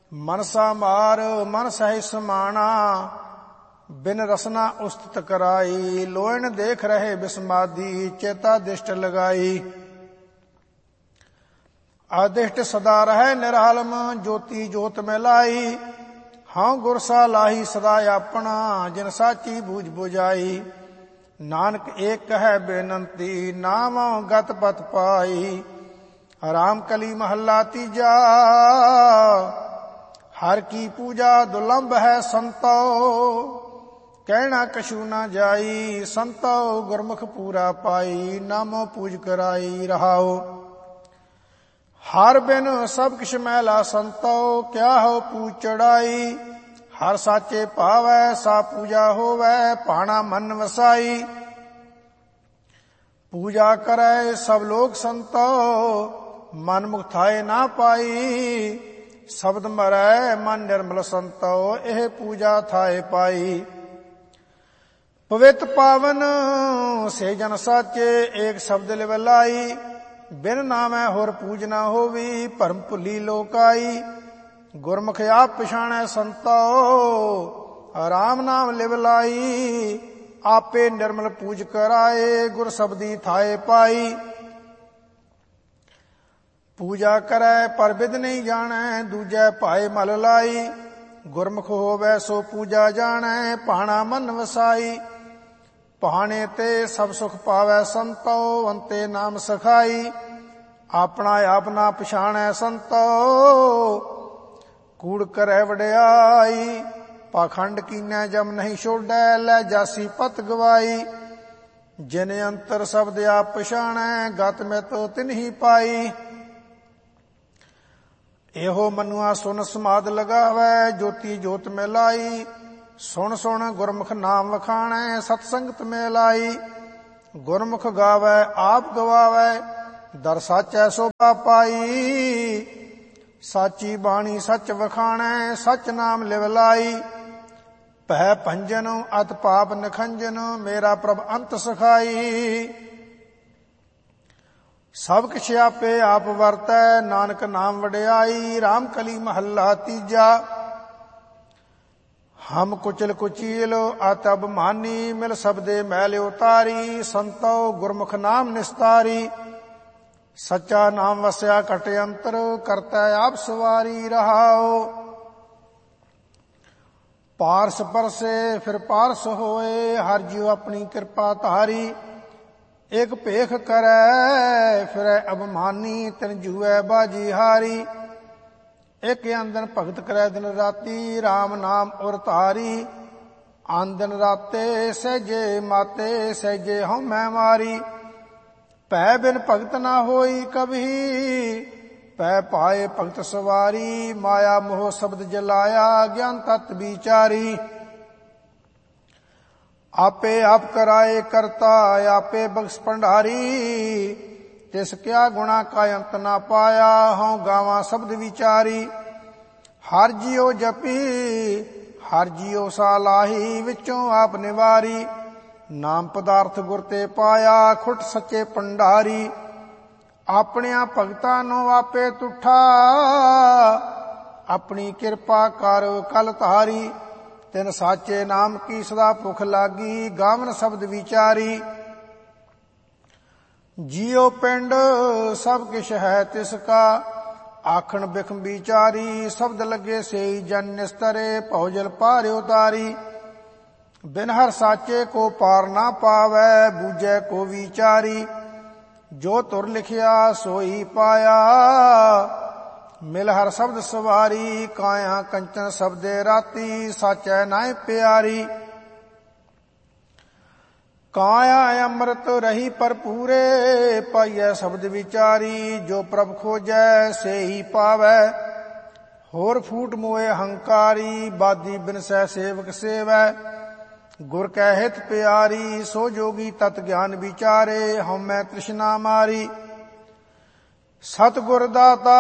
ਮਨਸਾ ਮਾਰ ਮਨ ਸਹਿ ਸਮਾਣਾ, ਬਿਨ ਰਸਨਾ ਉਸਤਤ ਕਰਾਈ। ਲੋਇਣ ਦੇਖ ਰਹੇ ਬਿਸਮਾਦੀ, ਚੇਤਾ ਦਿਸ਼ਟ ਲਗਾਈ। ਆਦਿਸ਼ਟ ਸਦਾ ਰਹਿ ਨਿਰਾਲਮ, ਜੋਤੀ ਜੋਤ ਮੈਂ ਲਾਈ। ਹਾਂ ਗੁਰਸਾ ਲਾਹੀ ਸਦਾ ਆਪਣਾ, ਜਿਨ ਸਾਚੀ ਬੂਝ ਬੁਝਾਈ। ਨਾਨਕ ਏਕ ਕਹੈ ਬੇਨੰਤੀ, ਨਾਮ ਗਤ ਪਤ ਪਾਈ। ਰਾਮ ਕਲੀ ਮਹੱਲਾ ਤੀਜਾ, ਹਰ ਕੀ ਪੂਜਾ ਦੁਲੰਭ ਹੈ ਸੰਤੋ। ਕਹਿਣਾ ਕਛੂ ਨਾ ਜਾਈ, ਸੰਤੋ ਗੁਰਮੁਖ ਪੂਰਾ ਪਾਈ। ਨਾਮੋ ਪੂਜ ਕਰਾਈ ਰਹਾਓ। ਹਰ ਬਿਨ ਸਭ ਕਿਛ ਮੈਲਾ ਸੰਤੋ, ਕਿਆ ਹੋ ਪੂਜ ਚੜਾਈ। ਹਰ ਸਾਚੇ ਭਾਵੈ ਸਾ ਪੂਜਾ ਹੋਵੈ, ਭਾਣਾ ਮਨ ਵਸਾਈ। ਪੂਜਾ ਕਰੈ ਸਭ ਲੋਕ ਸੰਤੋ, ਮਨ ਮੁਖ ਥਾਏ ਨਾ ਪਾਈ। ਸ਼ਬਦ ਮਰੈ ਮਨ ਨਿਰਮਲ ਸੰਤੋ, ਇਹ ਪੂਜਾ ਥਾਏ ਪਾਈ। ਪਵਿੱਤ ਪਾਵਨ ਸੇ ਜਨ ਸਾਚੇ, ਏਕ ਸ਼ਬਦ ਲਿਵ ਲਾਈ। ਬਿਨ ਨਾਮੈ ਹੋਰ ਪੂਜ ਨਾ ਹੋਵੀ, ਭਰਮ ਭੁੱਲੀ ਲੋਕਾਈ। ਗੁਰਮੁਖ ਆਪ ਪਛਾਣੈ ਸੰਤੋ, ਰਾਮ ਨਾਮ ਲਿਵ ਲਾਈ। ਆਪੇ ਨਿਰਮਲ ਪੂਜ ਕਰਾਏ, ਗੁਰ ਸ਼ਬਦੀ ਥਾਏ ਪਾਈ। ਪੂਜਾ ਕਰੈ ਪਰ ਬਿਦ ਨਹੀਂ ਜਾਣੈ, ਦੂਜੈ ਭਾਏ ਮਲ ਲਾਈ। ਗੁਰਮੁਖ ਹੋਵੈ ਸੋ ਪੂਜਾ ਜਾਣੈ, ਭਾਣਾ ਮਨ ਵਸਾਈ। ਭਾਣੇ ਤੇ ਸਭ ਸੁਖ ਪਾਵੈ ਸੰਤੋ, ਅੰਤੇ ਨਾਮ ਸਖਾਈ। ਆਪਣਾ ਆਪ ਨਾ ਪਛਾਣੈ ਸੰਤੋ, ਕੂੜ ਕਰੈ ਵਡਿਆਈ। ਪਾਖੰਡ ਕੀਨੈ ਜਮ ਨਹੀਂ ਛੋਡੈ, ਲੈ ਜਾਸੀ ਪਤ ਗਵਾਈ। ਜਿਨ ਅੰਤਰ ਸ਼ਬਦ ਆਪ ਪਛਾਣੈ, ਗਤ ਮਿਤ ਤਿਨਹੀ ਪਾਈ। ਇਹੋ ਮਨੁਆ ਸੁਨ ਸਮਾਦ ਲਗਾਵੈ, ਜੋਤੀ ਜੋਤ ਮੈਂ ਲਾਈ। ਸੁਣ ਸੁਣ ਗੁਰਮੁਖ ਨਾਮ ਵਖਾਣੈ, ਸਤ ਸੰਗਤ ਮੈਂ ਲਾਈ। ਗੁਰਮੁਖ ਗਾਵੈ ਆਪ ਗਵਾਵੈ, ਦਰ ਸਾਚੈ ਸੋਭਾ ਪਾਈ। ਸਾਚੀ ਬਾਣੀ ਸੱਚ ਵਖਾਣੈ, ਸੱਚ ਨਾਮ ਲਿਵ ਲਾਈ। ਭੈ ਭੰਜਨ ਅਤ ਪਾਪ ਨਖੰਜਨ, ਮੇਰਾ ਪ੍ਰਭ ਅੰਤ ਸਖਾਈ। ਸਭ ਕਿਛ ਆਪੇ ਆਪ ਵਰਤੈ, ਨਾਨਕ ਨਾਮ ਵਡਿਆਈ। ਰਾਮ ਕਲੀ ਮਹੱਲਾ ਤੀਜਾ, ਹਮ ਕੁਚਲ ਕੁਚੀਲ ਅਤ ਅਭਮਾਨੀ। ਮਿਲ ਸਬਦੇ ਮੈਲ ਉਤਾਰੀ, ਸੰਤੋ ਗੁਰਮੁਖ ਨਾਮ ਨਿਸਤਾਰੀ। ਸੱਚਾ ਨਾਮ ਵਸਿਆ ਘਟ ਅੰਤਰ, ਕਰਤਾ ਆਪ ਸਵਾਰੀ ਰਹਾਓ। ਪਾਰਸ ਪਰਸੇ ਫਿਰ ਪਾਰਸ ਹੋਏ, ਹਰ ਜੀਉ ਆਪਣੀ ਕਿਰਪਾ ਧਾਰੀ। ਇਕ ਭੇਖ ਕਰੈ ਫਿਰੈ ਅਭਮਾਨੀ, ਤਿਨ ਜੂਐ ਬਾਜੀ ਹਾਰੀ। ਇਕ ਆਂਦਨ ਭਗਤ ਕਰੈ ਦਿਨ ਰਾਤੀ, ਰਾਮ ਨਾਮ ਉਰ ਧਾਰੀ। ਆਂਦਨ ਰਾਤੇ ਸਹਿਜੇ ਮਾਤੇ, ਸਹਿਜੇ ਹਉਮੈ ਮਾਰੀ। ਭੈ ਬਿਨ ਭਗਤ ਨਾ ਹੋਈ ਕਬਹੀ, ਪੈ ਪਾਏ ਭਗਤ ਸਵਾਰੀ। ਮਾਇਆ ਮੋਹ ਸ਼ਬਦ ਜਲਾਇਆ, ਗਿਆਨ ਤਤ ਵਿਚਾਰੀ। ਆਪੇ ਆਪ ਕਰਾਏ ਕਰਤਾ, ਆਪੇ ਬਖਸ਼ ਭੰਡਾਰੀ। ਤਿਸ ਕਿਆ ਗੁਣਾ ਕਾ ਅੰਤ ਨਾ ਪਾਇਆ, ਹਉ ਗਾਵਾਂ ਸ਼ਬਦ ਵਿਚਾਰੀ। ਹਰ ਜੀਉ ਜਪੀ ਹਰ ਜੀਉ ਸਾਲਾਹੀ, ਵਿੱਚੋਂ ਆਪ ਨਿਵਾਰੀ। ਨਾਮ ਪਦਾਰਥ ਗੁਰ ਤੇ ਪਾਇਆ, ਖੁੱਟ ਸੱਚੇ ਭੰਡਾਰੀ। ਆਪਣਿਆਂ ਭਗਤਾਂ ਨੂੰ ਆਪੇ ਤੁਠਾ, ਆਪਣੀ ਕਿਰਪਾ ਕਰ ਕਲ ਧਾਰੀ। ਤਿਨ ਸਾਚੇ ਨਾਮ ਕੀ ਸਦਾ ਭੁਖ ਲਾਗੀ, ਗਾਵਨ ਸ਼ਬਦ ਵਿਚਾਰੀ। ਜੀਉ ਪਿੰਡ ਸਭ ਕਿਛ ਹੈ ਤਿਸ ਕਾ, ਆਖਣ ਬਿਖਮ ਵਿਚਾਰੀ। ਸ਼ਬਦ ਲੱਗੇ ਸੇਈ ਜਨ ਨਿਸਤਰੇ, ਭਉਜਲ ਪਾਰ ਉਤਾਰੀ। ਬਿਨ ਹਰ ਸਾਚੇ ਕੋ ਪਾਰ ਨਾ ਪਾਵੈ, ਬੂਝੈ ਕੋ ਵਿਚਾਰੀ। ਜੋ ਤੁਰ ਲਿਖਿਆ ਸੋਈ ਪਾਇਆ, ਮਿਲ ਹਰ ਸ਼ਬਦ ਸਵਾਰੀ। ਕਾਇਆ ਕੰਚਨ ਸ਼ਬਦੇ ਰਾਤੀ, ਸਾਚੈ ਨਾਇ ਪਿਆਰੀ। ਕਾਇਆ ਅੰਮ੍ਰਿਤ ਰਹੀ ਭਰਪੂਰੇ, ਪਾਈਐ ਸ਼ਬਦ ਵਿਚਾਰੀ। ਜੋ ਪ੍ਰਭ ਖੋਜੈ ਸੇਈ ਪਾਵੈ, ਹੋਰ ਫੂਟ ਮੋਏ ਹੰਕਾਰੀ। ਬਾਦੀ ਬਿਨਸੈ ਸੇਵਕ ਸੇਵੈ, ਗੁਰ ਕੈ ਹਿਤ ਪਿਆਰੀ। ਸੋ ਜੋਗੀ ਤਤ ਗਿਆਨ ਵਿਚਾਰੇ, ਹਉਮੈ ਤ੍ਰਿਸ਼ਨਾ ਮਾਰੀ। ਸਤਿਗੁਰ ਦਾਤਾ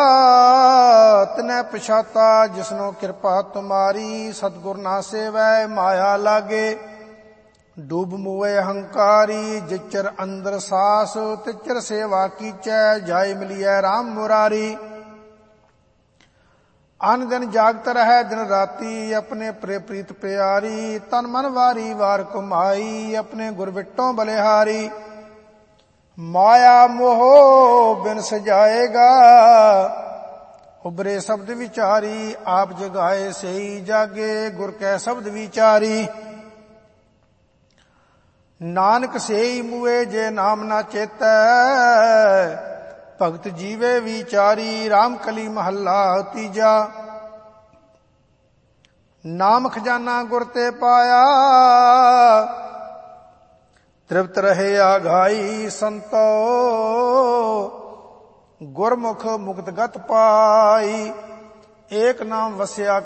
ਤਿਨੈ ਪਛਾਤਾ, ਜਿਸਨੋ ਕਿਰਪਾ ਤੁਮਾਰੀ। ਸਤਿਗੁਰ ਨਾ ਸੇਵੈ ਮਾਇਆ ਲਾਗੇ, ਡੂਬ ਮੋਏ ਹੰਕਾਰੀ। ਜਿਚਰ ਅੰਦਰ ਸਾਸ ਤਿਚਰ ਸੇਵਾ ਕੀਚੈ, ਜਾਇ ਮਿਲੀਐ ਰਾਮ ਮੁਰਾਰੀ। ਅਨ ਦਿਨ ਜਾਗਤ ਰਹਿ ਦਿਨ ਰਾਤੀ, ਆਪਣੇ ਪ੍ਰੇ ਪ੍ਰੀਤ ਪਿਆਰੀ, ਤਨ ਮਨ ਵਾਰੀ ਵਾਰ ਕੁਮਾਈ, ਆਪਣੇ ਗੁਰ ਵਿਟੋਂ ਬਲਿਹਾਰੀ। ਮਾਇਆ ਮੋਹ ਬਿਨ ਸਜਾਏਗਾ, ਉਬਰੇ ਸ਼ਬਦ ਵਿਚਾਰੀ, ਆਪ ਜਗਾਏ ਸਈ ਜਾਗੇ, ਗੁਰ ਕੈ ਸ਼ਬਦ ਵਿਚਾਰੀ। ਨਾਨਕ ਸੇਈ ਮੂਏ ਜੇ ਨਾਮ ਨਾ ਚੇਤੈ, ਭਗਤ ਜੀਵੇ ਵਿਚਾਰੀ। ਰਾਮ ਕਲੀ ਮਹੱਲਾ ਤੀਜਾ। ਨਾਮ ਖਜ਼ਾਨਾ ਗੁਰ ਤੇ ਪਾਇਆ, ਤ੍ਰਿਪਤ ਰਹੇ ਆਘਾਈ। ਸੰਤੋ ਗੁਰਮੁਖ ਮੁਕਤ ਗਤ ਪਾਈ, ਏਕ ਨਾਮ ਵਸਿਆ